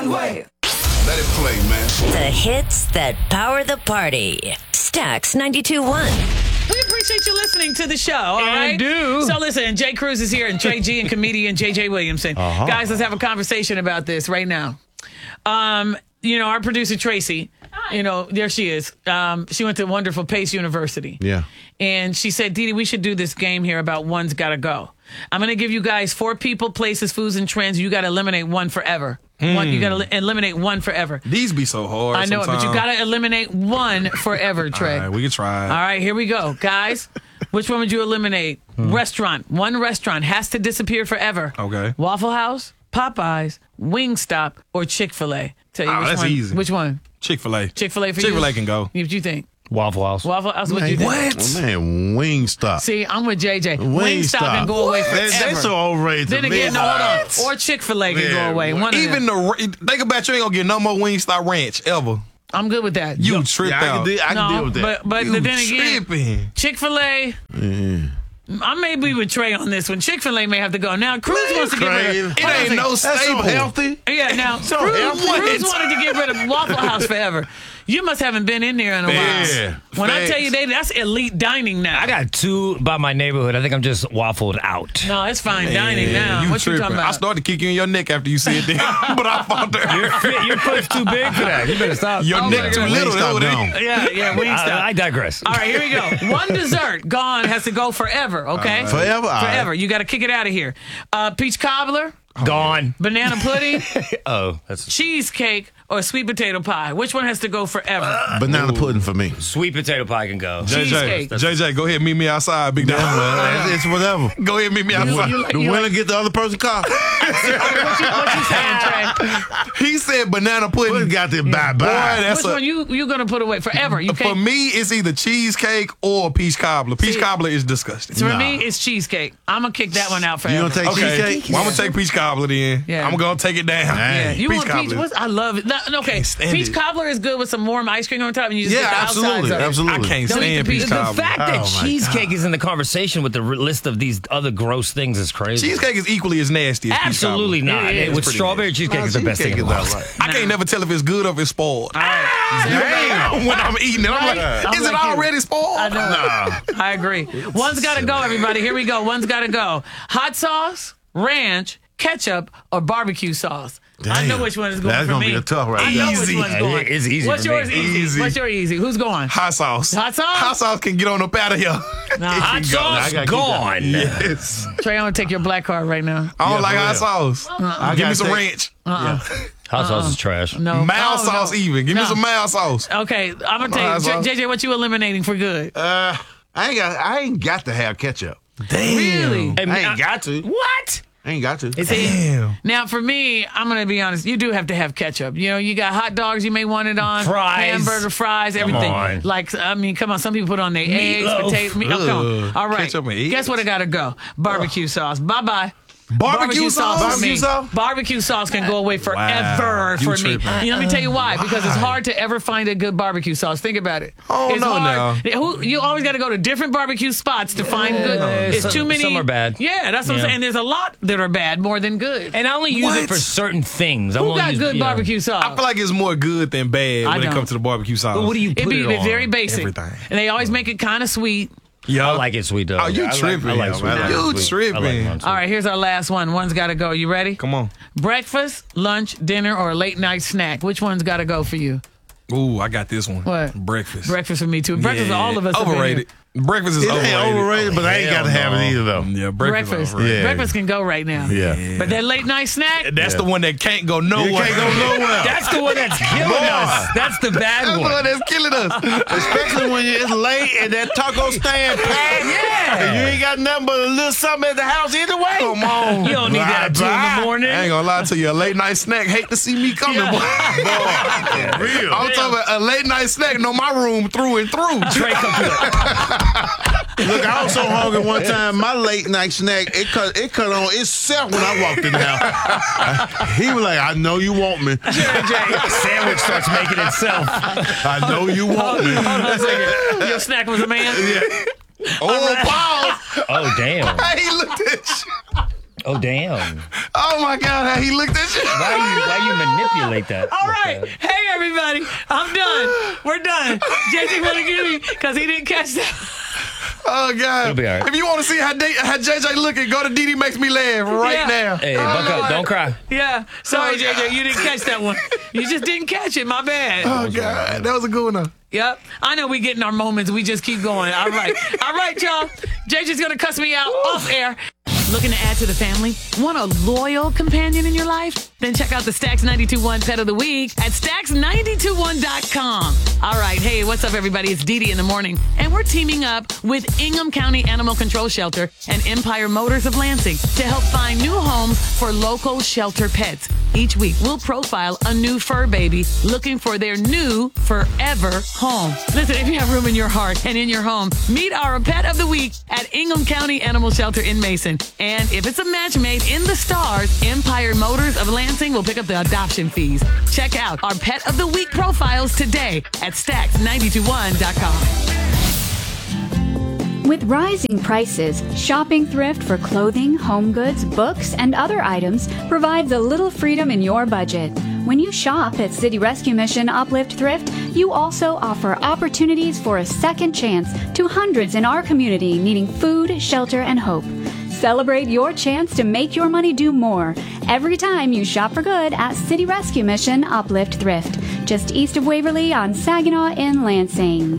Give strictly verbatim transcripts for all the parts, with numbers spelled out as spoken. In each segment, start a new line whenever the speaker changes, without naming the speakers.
One-way.
Let it play, man.
The hits that power the party. Stax ninety-two point one.
We appreciate you listening to the show, all
And
right?
do.
So listen, Jay Cruz is here and Trey G and comedian J J Williamson.
Uh-huh.
Guys, let's have a conversation about this right now. Um, you know, our producer Tracy, you know, there she is. Um, she went to wonderful Pace University.
Yeah.
And she said, Dee Dee, we should do this game here about one's gotta go. I'm going to give you guys four people, places, foods, and trends. You got to eliminate one forever. One, you got to li- eliminate one forever.
These be so hard.
I know it, but you got to eliminate one forever, Trey.
All right, we can try.
All right, here we go. Guys, which one would you eliminate?
Hmm.
Restaurant. One restaurant has to disappear forever.
Okay.
Waffle House, Popeyes, Wingstop, or Chick-fil-A. Tell you
Oh,
which
that's
one.
easy.
Which one?
Chick-fil-A.
Chick-fil-A for you?
Chick-fil-A can go.
What you think?
Waffle House.
Waffle House, what you think?
What?
Oh, man, Wingstop.
See, I'm with J J.
Wingstop.
Wingstop can go away forever.
They, they so overrated.
Then
to me.
again, no, hold on. Or Chick-fil-A can
Yeah,
go away. One of
Even
them.
the think about you ain't gonna get no more Wingstop Ranch ever.
I'm good with that.
You tripped
Yeah, I can,
out.
deal, I can
no,
deal with that.
but but
You
then again,
tripping.
Chick-fil-A. I may be with Trey on this one. Chick-fil-A may have to go. Now, Cruz wants to get rid
Crazy.
of
It ain't no
That's so
staple.
healthy.
Yeah, now
So
Cruz,
healthy.
Cruz wanted to get rid of Waffle House forever. You must haven't been in there in a while.
Yeah,
When I
facts.
tell you they, that's elite dining now.
I got two by my neighborhood. I think I'm just waffled out.
no, it's fine dining now.
You
what you
tripping.
talking about?
I started to kick you in your neck after you said that, but I fought there.
Your, your foot's too big for that. You better stop.
Your
Oh,
neck
my
too
God.
little.
Wingstop
That's
gone.
what it-
yeah, yeah, Wingstop.
I, I digress.
All right, here we go. One dessert gone has to go forever. Okay,
Forever? All
forever.
right.
You got to kick it out of here. Uh, peach cobbler,
Gone.
banana pudding,
Oh, that's
cheesecake, or sweet potato pie. Which one has to go forever?
Banana pudding for me.
sweet potato pie can go.
J J,
Cheesecake.
J J, go ahead, meet me outside, big
Yeah,
dog.
man, it's, it's whatever.
Go ahead, meet me
You-
outside.
you like-
The
you
winner
like-
get the other person car.
what, you, what you saying, Trey?
He said banana pudding.
Pudding got to bye
Boy,
bye.
that's
Which
a,
one you you gonna put away forever? You
for
can't.
me, it's either cheesecake or peach cobbler. Peach
See-
cobbler is disgusting.
For
Nah.
me, it's cheesecake. I'm gonna kick that one out forever.
You gonna take
Okay,
cheesecake?
well, I'm gonna take peach cobbler then.
Yeah.
I'm gonna take it down.
Yeah, you
peach
want peach?
cobbler.
What's, I love it. No, no, okay,
Can't stand
peach
it.
cobbler is good with some warm ice cream on top, and you just
Yeah,
get the
absolutely,
outsides of it.
absolutely.
I can't
Don't eat
stand
the
peach
peach-
The
cobbler.
fact that
Oh, my
cheesecake is in the conversation with the r- list of these other gross things is crazy.
Cheesecake is equally as nasty as
Absolutely
peach cobbler.
not.
It is
With
pretty
strawberry
nasty.
cheesecake is the best thing in the world.
I can't never tell if it's good or if it's spoiled.
All right.
Damn. When I'm eating it, I'm like,
I'm
is it
like you.
already spoiled?
I know. I agree. One's got to go, everybody. Here we go. One's got to go. Hot sauce, ranch, ketchup, or barbecue sauce. I know
Damn.
which one is going
That's
for
gonna
me.
be a tough right
I know
there.
which
Easy.
one's going.
It's easy
What's
for me.
yours easy?
Easy.
What's your easy? Who's going?
Hot sauce.
Hot sauce?
Hot sauce can get on up out of here.
Nah,
It
hot
can go.
sauce
I gotta keep
gone.
Yes.
Trey, I'm going to take your black card right now.
I don't
Yeah,
like
for
hot
real.
sauce.
I
Give me
gotta
some
take-
ranch.
Hot sauce is trash.
No.
Mild
Oh,
sauce
no.
even. Give
No.
me some mild sauce.
Okay, I'm going to
Hot
take
sauce.
J J, what you eliminating for good?
Uh, I ain't got. I ain't got to have ketchup.
Really?
Hey,
I ain't
I-
got to.
What?
I ain't got to.
See,
Damn.
now, for me, I'm going to be honest. You do have to have ketchup. You know, you got hot dogs you may want it on.
Fries.
Hamburger, fries, everything.
on.
Like, I mean, come on. Some people put on their eggs,
Meatloaf.
potatoes. Me- oh, come on.
Ugh.
All right.
Ketchup and eggs.
Guess what I got to go? Barbecue sauce. Bye-bye.
Barbecue sauce?
for
Barbecue
me.
sauce?
Barbecue sauce can go away forever
Wow. You
for me.
tripping.
You know, let me tell you why. Because it's hard to ever find a good barbecue sauce. Think about it.
Oh,
it's
no,
hard. Who, you always got to go to different barbecue spots to find good. It's
some-
too many.
some are bad.
Yeah, that's what
Yeah.
I'm saying. There's a lot that are bad more than good.
And I only use
What?
it for certain things. I
Who
won't
got
use,
good
you know.
barbecue sauce?
I feel like it's more good than bad
I
when it
don't.
comes to the barbecue sauce.
But what do you put
It'd be
it on?
very basic.
Everything.
And they always make it kind of sweet.
Yeah.
I like it sweet though.
Oh, you
I like-
tripping.
I like,
yo,
sweet.
man.
I like
You
sweet.
tripping.
I like mine sweet.
All right, here's our last one. One's got to go. You ready?
Come on.
Breakfast, lunch, dinner, or a late night snack? Which one's got to go for you?
Ooh, I got this one.
What?
Breakfast.
Breakfast for me, too. Breakfast,
Yeah.
all of us have been here.
Overrated. Breakfast is
It
overrated.
ain't overrated, but I ain't got to have it either though.
Yeah, breakfast.
Breakfast.
is overrated.
Yeah.
Breakfast can go right now.
Yeah.
But that late night snack?
That's the one that can't go nowhere.
You can't go nowhere.
That's the one that's killing us. That's the bad
That's the
one.
one that's killing us.
Especially when it's late and that taco stand packed.
Yeah.
And you ain't got nothing but a little something at the house either way.
Come on.
You don't need that at two in the morning.
I ain't gonna lie to you. A late night snack. Hate to see me coming, boy.
For real.
I'm talking about a late night snack. Know my room through and through.
Trey come through it.
Look, I was so hungry one time. My late night snack it cut it cut on itself when I walked in the house. He was like, "I know you want me.
Sandwich starts making itself.
I know you want me."
Hold on a second. Your snack was a man?
Oh, pause.
Oh damn.
Hey, he looked at you.
Oh damn.
Oh my God, how he looked at you.
Why are you why are you manipulate that.
All right. Hey, everybody. I'm done. We're done. J J want to give me because he didn't catch that.
Oh, God.
It'll be all right.
If you want to see how, D- how J J looking, go to D D Makes Me Laugh right
Yeah.
now.
Hey, buck up. Don't cry.
Yeah. Sorry, J J. You didn't catch that one. You just didn't catch it. My bad.
Oh, God. That was a good one, though.
Yep. I know we getting our moments. We just keep going. All right. All right, y'all. J J's going to cuss me out off air. Looking to add to the family? Want a loyal companion in your life? Then check out the Stacks ninety-two point one Pet of the Week at stacks nine two one dot com. All right. Hey, what's up, everybody? It's Dee Dee in the morning. And we're teaming up with Ingham County Animal Control Shelter and Empire Motors of Lansing to help find new homes for local shelter pets. Each week, we'll profile a new fur baby looking for their new forever home. Listen, if you have room in your heart and in your home, meet our Pet of the Week at Ingham County Animal Shelter in Mason. And if it's a match made in the stars, Empire Motors of Lansing will pick up the adoption fees. Check out our Pet of the Week profiles today at stacks nine two one dot com.
With rising prices, shopping thrift for clothing, home goods, books, and other items provides a little freedom in your budget. When you shop at City Rescue Mission Uplift Thrift, you also offer opportunities for a second chance to hundreds in our community needing food, shelter, and hope. Celebrate your chance to make your money do more every time you shop for good at City Rescue Mission Uplift Thrift, just east of Waverly on Saginaw in Lansing.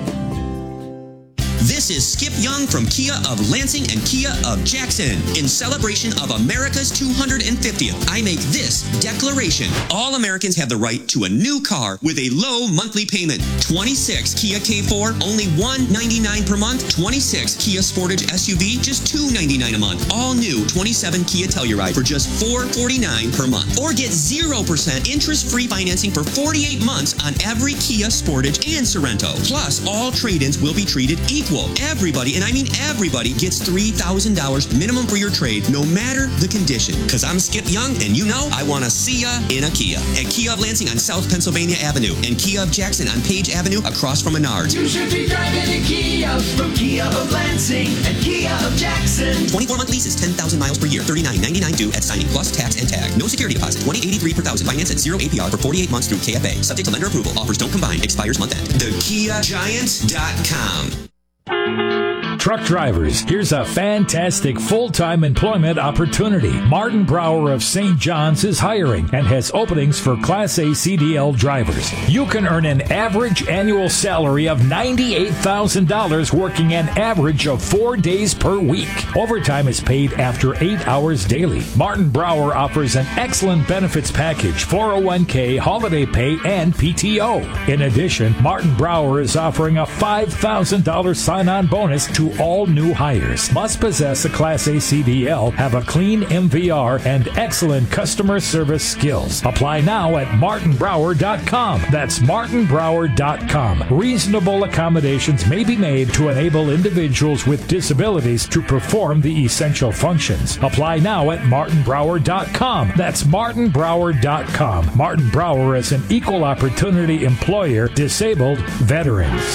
This is Skip Young from Kia of Lansing and Kia of Jackson. In celebration of America's two hundred fiftieth, I make this declaration. All Americans have the right to a new car with a low monthly payment. twenty-six Kia K four, only one hundred ninety-nine dollars per month. twenty-six Kia Sportage S U V, just two hundred ninety-nine dollars a month. All new twenty-seven Kia Telluride for just four hundred forty-nine dollars per month. Or get zero percent interest-free financing for forty-eight months on every Kia Sportage and Sorento. Plus, all trade-ins will be treated equal. Everybody, and I mean everybody, gets three thousand dollars minimum for your trade, no matter the condition. Because I'm Skip Young, and you know I want to see ya in a Kia. At Kia of Lansing on South Pennsylvania Avenue, and Kia of Jackson on Page Avenue across from Menards.
You should be driving a Kia from Kia of Lansing and Kia of Jackson.
twenty-four month leases, ten thousand miles per year, thirty-nine ninety-nine due at signing, plus tax and tag. No security deposit, twenty eighty-three per thousand. Finance at zero A P R for forty-eight months through K F A. Subject to lender approval. Offers don't combine. Expires month end. The Kia Giant dot com.
Truck drivers, here's a fantastic full-time employment opportunity. Martin Brower of Saint John's is hiring and has openings for Class A C D L drivers. You can earn an average annual salary of ninety-eight thousand dollars working an average of four days per week. Overtime is paid after eight hours daily. Martin Brower offers an excellent benefits package, four oh one k, holiday pay, and P T O. In addition, Martin Brower is offering a five thousand dollars sign-on bonus to all new hires. Must possess a Class A C D L, have a clean M V R, and excellent customer service skills. Apply now at martin brower dot com. That's martin brower dot com. Reasonable accommodations may be made to enable individuals with disabilities to perform the essential functions. Apply now at martin brower dot com. That's martin brower dot com. Martin Brower is an equal opportunity employer, disabled veterans.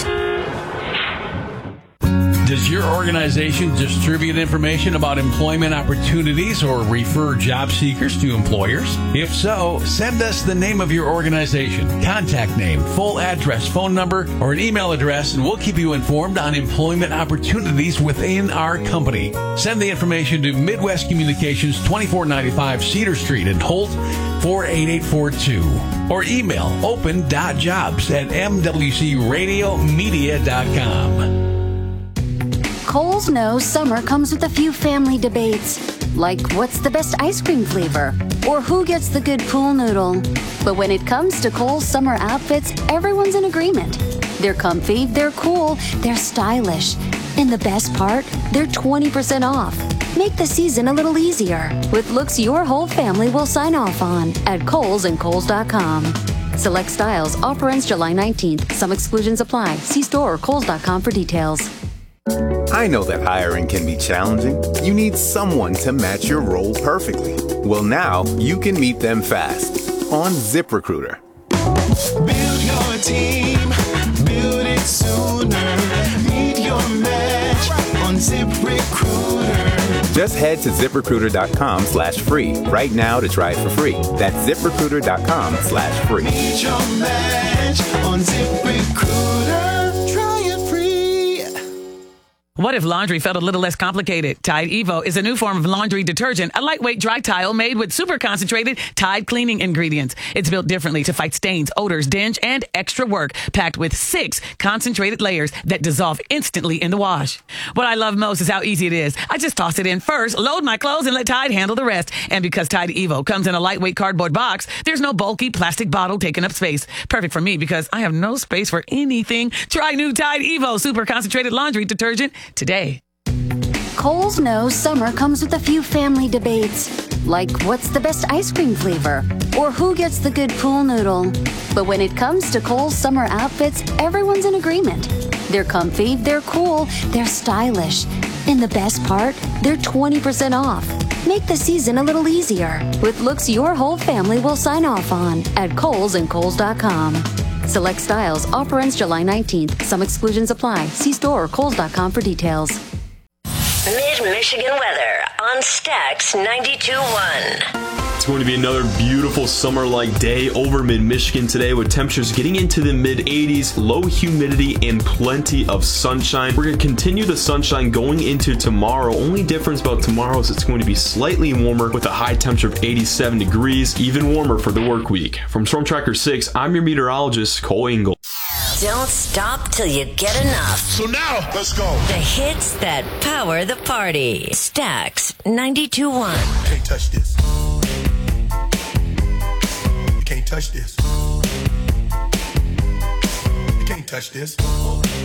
Does your organization distribute information about employment opportunities or refer job seekers to employers? If so, send us the name of your organization, contact name, full address, phone number, or an email address, and we'll keep you informed on employment opportunities within our company. Send the information to Midwest Communications, twenty-four ninety-five Cedar Street in Holt, four eight eight four two. Or email open dot jobs at m w c radio media dot com.
Kohl's knows summer comes with a few family debates, like what's the best ice cream flavor, or who gets the good pool noodle. But when it comes to Kohl's summer outfits, everyone's in agreement. They're comfy, they're cool, they're stylish. And the best part, they're twenty percent off. Make the season a little easier with looks your whole family will sign off on at Kohl's and Kohl's dot com. Select styles, offer ends July nineteenth. Some exclusions apply. See store or Kohl's dot com for details.
I know that hiring can be challenging. You need someone to match your role perfectly. Well, now you can meet them fast on ZipRecruiter.
Build your team, build it sooner. Meet your match on ZipRecruiter.
Just head to ZipRecruiter.com slash free right now to try it for free. That's ZipRecruiter.com slash free.
Need your match on ZipRecruiter. Try it free.
What if laundry felt a little less complicated? Tide Evo is a new form of laundry detergent, a lightweight dry tile made with super concentrated Tide cleaning ingredients. It's built differently to fight stains, odors, dinge, and extra work, packed with six concentrated layers that dissolve instantly in the wash. What I love most is how easy it is. I just toss it in first, load my clothes, and let Tide handle the rest. And because Tide Evo comes in a lightweight cardboard box, there's no bulky plastic bottle taking up space. Perfect for me because I have no space for anything. Try new Tide Evo super concentrated laundry detergent today.
Kohl's knows summer comes with a few family debates, like what's the best ice cream flavor or who gets the good pool noodle. But when it comes to Kohl's summer outfits, everyone's in agreement. They're comfy, they're cool, they're stylish. And the best part, they're twenty percent off. Make the season a little easier with looks your whole family will sign off on at Kohl's and Kohl's dot com. Select styles. Offer ends July nineteenth. Some exclusions apply. See store or Kohl's dot com for details.
Mid-Michigan weather on Stax ninety-two point one.
It's going to be another beautiful summer-like day over mid-Michigan today with temperatures getting into the mid-eighties, low humidity, and plenty of sunshine. We're going to continue the sunshine going into tomorrow. Only difference about tomorrow is it's going to be slightly warmer with a high temperature of eighty-seven degrees, even warmer for the work week. From Storm Tracker six, I'm your meteorologist, Cole Engel.
Don't stop till you get enough.
So now, let's go.
The hits that power the party. Stax ninety-two point one.
Can't touch this. You can't touch this. You can't touch this.